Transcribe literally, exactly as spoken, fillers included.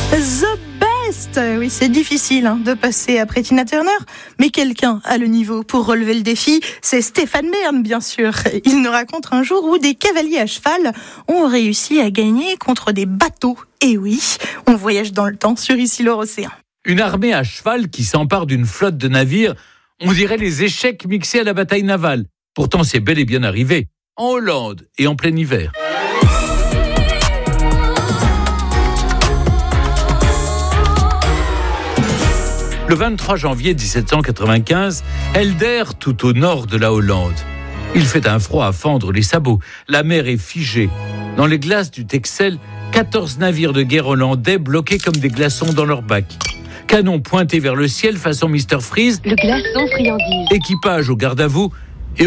The best. Oui, c'est difficile hein, de passer après Tina Turner, mais quelqu'un a le niveau pour relever le défi. C'est Stéphane Bern, bien sûr. Il nous raconte un jour où des cavaliers à cheval ont réussi à gagner contre des bateaux. Et oui, on voyage dans le temps sur Ici l'Océan. Une armée à cheval qui s'empare d'une flotte de navires, on dirait les échecs mixés à la bataille navale. Pourtant, c'est bel et bien arrivé, en Hollande et en plein hiver. Le vingt-trois janvier dix-sept cent quatre-vingt-quinze, Helder, tout au nord de la Hollande. Il fait un froid à fendre les sabots. La mer est figée. Dans les glaces du Texel, quatorze navires de guerre hollandais bloqués comme des glaçons dans leur bac. Canon pointé vers le ciel façon mister Freeze. Le glaçon friandise. Équipage au garde à vous,